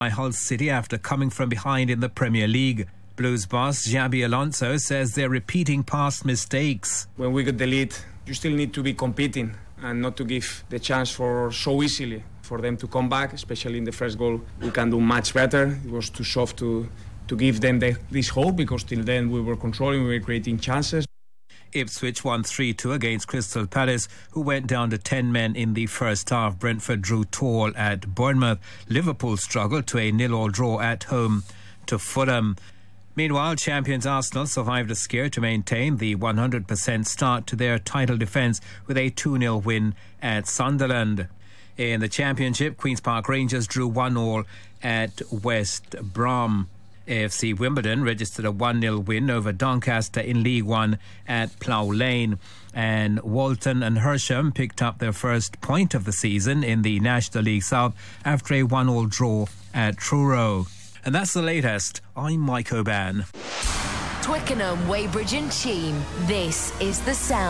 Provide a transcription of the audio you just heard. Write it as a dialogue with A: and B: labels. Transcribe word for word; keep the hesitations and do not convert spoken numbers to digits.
A: by Hull City after coming from behind in the Premier League. Blues boss Xabi Alonso says they're repeating past mistakes.
B: When we get the lead, you still need to be competing and not to give the chance for so easily for them to come back, especially in the first goal. We can do much better. It was too soft to, to give them the, this hope, because till then we were controlling, we were creating chances.
A: Ipswich won three two against Crystal Palace, who went down to ten men in the first half. Brentford drew tall at Bournemouth. Liverpool struggled to a nil-all draw at home to Fulham. Meanwhile, champions Arsenal survived a scare to maintain the one hundred percent start to their title defence with a two nil win at Sunderland. In the Championship, Queen's Park Rangers drew one all at West Brom. A F C Wimbledon registered a one nil win over Doncaster in League One at Plough Lane. And Walton and Hersham picked up their first point of the season in the National League South after a one all draw at Truro. And that's the latest. I'm Mike O'Ban.
C: Twickenham, Weybridge and Cheam. This is The Sound.